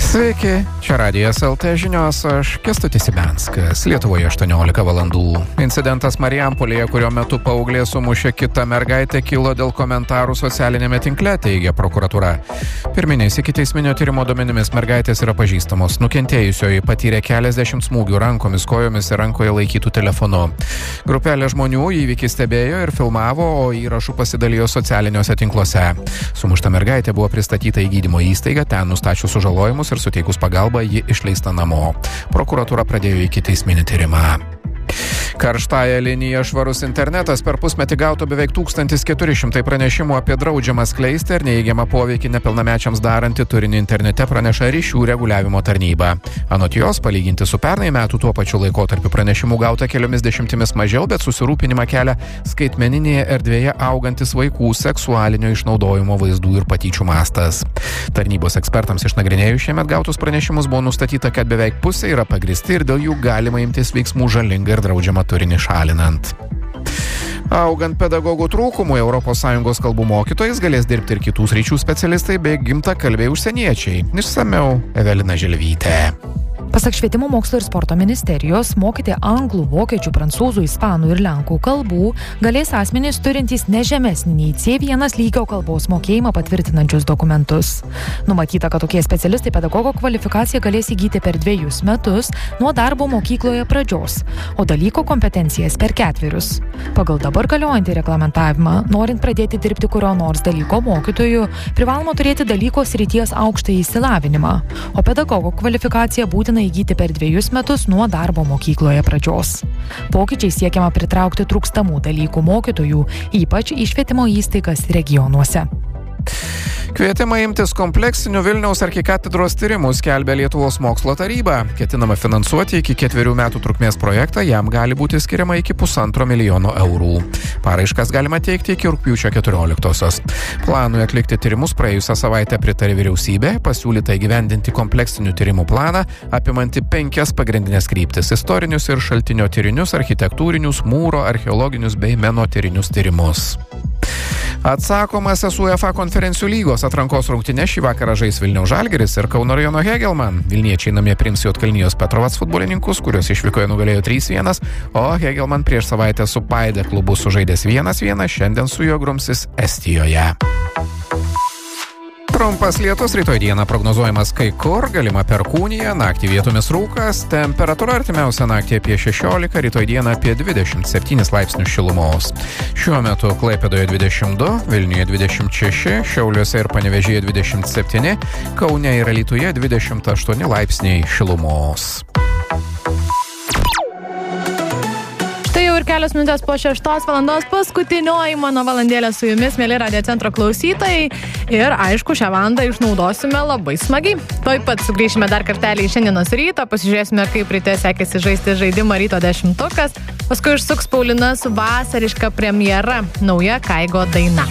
Sveiki, čia Radijas LT žinios, aš Kęstutis Ibenskas. Lietuvoje 18 valandų. Incidentas Marijampolėje, kurio metu paauglė sumušė kitą mergaitę, kilo dėl komentarų socialinėme tinkle, teigia prokuratūra. Pirminiais ikiteisminio tyrimo duomenimis mergaitės yra pažįstamos. Nukentėjusioji patyrė keliasdešimt smūgių rankomis, kojomis ir rankoje laikytų telefonu. Grupelė žmonių įvykį stebėjo ir filmavo, o įrašų pasidalijo socialiniuose tinkluose. Sumušta mergaitė buvo pristatyta į gydymo įstaigą, ten nustačius sužalojimus ir suteikus pagalbą ji išleista namo. Prokuratūra pradėjo ikiteisminį tyrimą. Karštąją liniją Švarus internetas per pusmetį gauto beveik 1400 pranešimų apie draudžiamą skleisti ir neįgiamą poveikį nepilnamečiams darantį turinį internete, praneša ryšių reguliavimo tarnyba. Anot jos, palyginti su pernai metų tuo pačiu laikotarpiu pranešimų gauta keliomis dešimtimis mažiau, bet susirūpinimą kelia skaitmeninėje erdvėje augantis vaikų seksualinio išnaudojimo vaizdų ir patyčių mastas. Tarnybos ekspertams išnagrinėjus šiemet gautus pranešimus buvo nustatyta, kad beveik pusė yra pagristi ir dėl jų galima imtis veiksmų žalingai ir draudžiamą turinį šalinant. Augant pedagogų trūkumui, ES kalbų mokytojais galės dirbti ir kitų sričių specialistai bei gimtakalbiai užsieniečiai. Išsamiau Evelina Želvytė. Pasak Švietimo mokslo ir sporto ministerijos, mokyti anglų, vokiečių, prancūzų, ispanų ir lenkų kalbų galės asmenys turintys ne žemesnį nei C1 lygio kalbos mokėjimą patvirtinančius dokumentus. Numatyta, kad tokie specialistai pedagogo kvalifikaciją galės įgyti per 2 metus nuo darbo mokykloje pradžios, o dalyko kompetencijas per 4. Pagal dabar galiojantį reglamentavimą, norint pradėti dirbti kurio nors dalyko mokytoju, privaloma turėti dalyko srities aukštąjį išsilavinimą, o pedagogo kvalifikaciją būtina įgyti per 2 metus nuo darbo mokykloje pradžios. Pokyčiai siekiama pritraukti trūkstamų dalykų mokytojų, ypač į švietimo įstaigas regionuose. Kvietimą imtis kompleksinių Vilniaus arkikatedros tyrimų skelbia Lietuvos mokslo taryba. Ketinama finansuoti iki 4 metų trukmės projektą, jam gali būti skiriama iki 1,5 milijono eurų. Paraiškas galima teikti iki rugpjūčio 14-osios. Planui atlikti tyrimus praėjusią savaitę pritarė vyriausybė, pasiūlyta įgyvendinti kompleksinių tyrimų planą, apimantį 5 pagrindinės kryptis: istorinius ir šaltinio tyrinius, architektūrinius, mūro, archeologinius bei menotyrinius tyrimus. Atsakomasis UEFA konferencijų lygos atrankos rungtynes šį vakarą žais Vilniaus Žalgiris ir Kauno rajono Hegelman. Vilniečiai namie priims Juodkalnijos Petrovats futbolininkus, kurios išvykoje nugalėjo 3-1, o Hegelman prieš savaitę su Paide klubu sužaidęs 1-1, šiandien su juo grumsis Estijoje. Trumpas lietus, rytoj dieną prognozuojamas kai kur, galima perkūnija, naktį vietomis rūkas, temperatūra artimiausią naktį apie 16, rytoj dieną apie 27 laipsnius šilumos. Šiuo metu Klaipėdoje 22, Vilniuje 26, Šiauliuose ir Panevėžyje 27, Kaune ir Alytuje 28 laipsniai šilumos. Tai jau ir kelios minutės po 6 valandos paskutinioji mano valandėlė su jumis, mėly Radio Centro klausytojai. Ir aišku, šią valandą išnaudosime labai smagiai. Tuoj pat sugrįšime dar kartelį į šiandienos rytą, pasižiūrėsime, kaip ryte sekėsi žaisti žaidimą Ryto 10. Paskui išsuks Paulina su vasariška premjera, nauja Kaigo daina.